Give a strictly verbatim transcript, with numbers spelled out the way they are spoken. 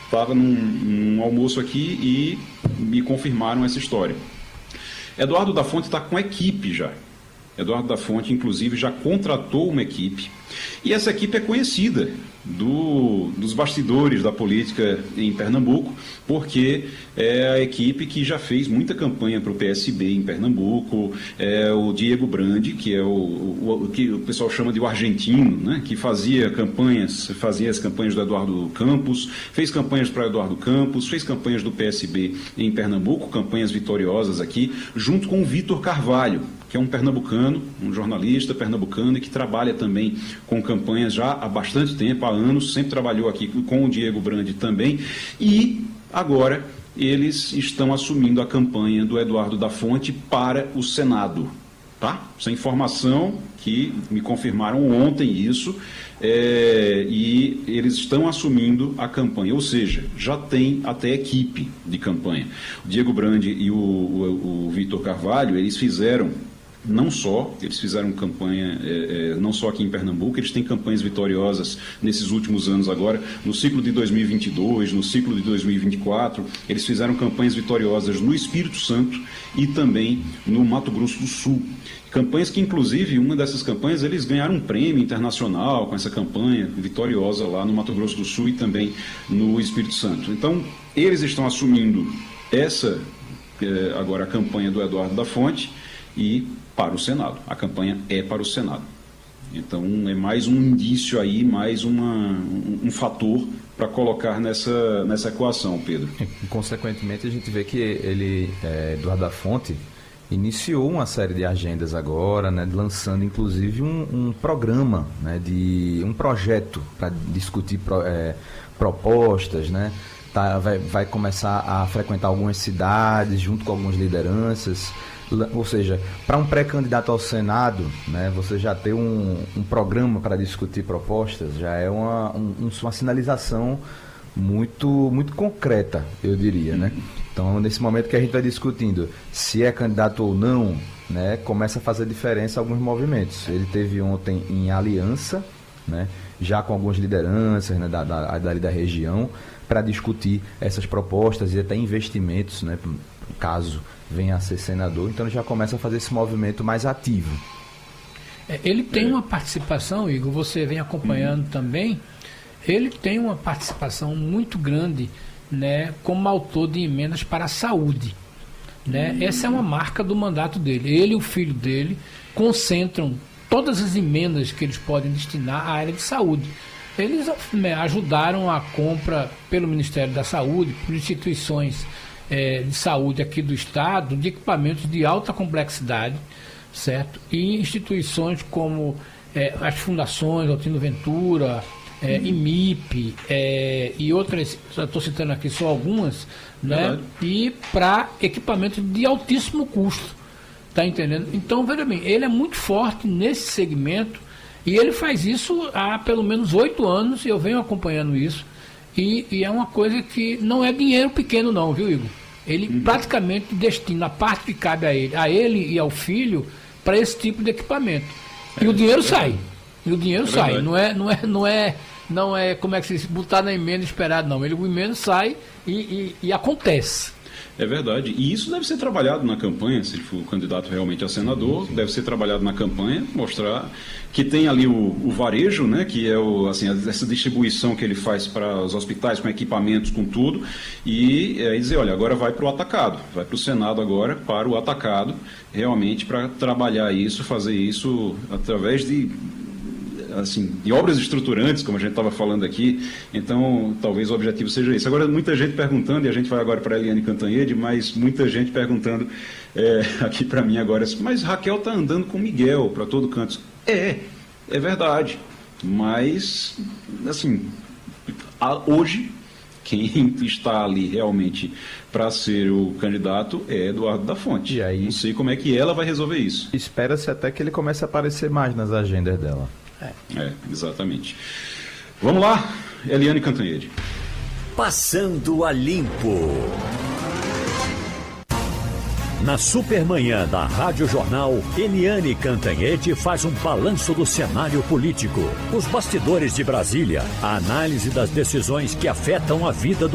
estava num, num almoço aqui e me confirmaram essa história. Eduardo da Fonte está com equipe já. Eduardo da Fonte, inclusive, já contratou uma equipe. E essa equipe é conhecida do, dos bastidores da política em Pernambuco, porque é a equipe que já fez muita campanha para o P S B em Pernambuco, é o Diego Brandi, que é o, o, o que o pessoal chama de o argentino, né, que fazia campanhas, fazia as campanhas do Eduardo Campos, fez campanhas para Eduardo Campos, fez campanhas do P S B em Pernambuco, campanhas vitoriosas aqui, junto com o Vitor Carvalho, que é um pernambucano, um jornalista pernambucano e que trabalha também com campanhas já há bastante tempo, há anos, sempre trabalhou aqui com o Diego Brandi também, e agora eles estão assumindo a campanha do Eduardo da Fonte para o Senado. Tá? Essa informação que me confirmaram ontem isso, é, e eles estão assumindo a campanha, ou seja, já tem até equipe de campanha. O Diego Brandi e o, o, o Vitor Carvalho, eles fizeram não só, eles fizeram campanha, é, é, não só aqui em Pernambuco, eles têm campanhas vitoriosas nesses últimos anos agora, no ciclo de dois mil e vinte e dois, no ciclo de dois mil e vinte e quatro, eles fizeram campanhas vitoriosas no Espírito Santo e também no Mato Grosso do Sul. Campanhas que, inclusive, uma dessas campanhas, eles ganharam um prêmio internacional com essa campanha vitoriosa lá no Mato Grosso do Sul e também no Espírito Santo. Então, eles estão assumindo essa, é, agora, a campanha do Eduardo da Fonte e para o Senado. A campanha é para o Senado. Então, é mais um indício aí, mais uma, um, um fator para colocar nessa, nessa equação, Pedro. E, consequentemente, a gente vê que ele, é, Eduardo da Fonte, iniciou uma série de agendas agora, né, lançando inclusive um, um programa, né, de um projeto para discutir pro, é, propostas, né, tá, vai, vai começar a frequentar algumas cidades junto com algumas lideranças, ou seja, para um pré-candidato ao Senado, né, você já ter um, um programa para discutir propostas já é uma, um, uma sinalização muito, muito concreta, eu diria, né? Então, nesse momento que a gente vai discutindo se é candidato ou não, né, começa a fazer diferença alguns movimentos. Ele teve ontem em aliança, né, já com algumas lideranças, né, da, da, dali da região, para discutir essas propostas e até investimentos, né, caso venha a ser senador. Então, ele já começa a fazer esse movimento mais ativo. É, ele tem uma participação, Igor, você vem acompanhando uhum. também, ele tem uma participação muito grande, né, como autor de emendas para a saúde, né? Hum. Essa é uma marca do mandato dele. Ele e o filho dele concentram todas as emendas que eles podem destinar à área de saúde. Eles, né, ajudaram a compra pelo Ministério da Saúde, por instituições é, de saúde aqui do Estado, de equipamentos de alta complexidade, certo? E instituições como é, as fundações Altino Ventura, É, I M I P é, e outras, estou citando aqui só algumas, né? E para equipamento de altíssimo custo, tá entendendo? Então, veja bem, ele é muito forte nesse segmento e ele faz isso há pelo menos oito anos e eu venho acompanhando isso e, e é uma coisa que não é dinheiro pequeno não, viu, Igor? Ele uhum. praticamente destina a parte que cabe a ele, a ele e ao filho para esse tipo de equipamento e é, o dinheiro é. sai. E o dinheiro é sai, não é, não é, não é, não é, como é que se diz, botar na emenda esperado, não. Ele, o emenda sai e, e, e acontece. É verdade. E isso deve ser trabalhado na campanha, se ele for candidato realmente a senador, sim, sim. deve ser trabalhado na campanha, mostrar que tem ali o, o varejo, né, que é o, assim, essa distribuição que ele faz para os hospitais, com equipamentos, com tudo, e aí dizer, olha, agora vai para o atacado, vai para o Senado agora, para o atacado, realmente para trabalhar isso, fazer isso através de... assim, de obras estruturantes, como a gente estava falando aqui, então talvez o objetivo seja esse. Agora, muita gente perguntando, e a gente vai agora para a Eliane Cantanhede, mas muita gente perguntando é, aqui para mim agora, mas Raquel está andando com Miguel para todo canto. É, é verdade, mas, assim, a, hoje, quem está ali realmente para ser o candidato é Eduardo da Fonte. E aí, não sei como é que ela vai resolver isso. Espera-se até que ele comece a aparecer mais nas agendas dela. É. é, exatamente. Vamos lá, Eliane Cantanhede. Passando a Limpo. Na Supermanhã da Rádio Jornal, Eliane Cantanhede faz um balanço do cenário político, os bastidores de Brasília, a análise das decisões que afetam a vida do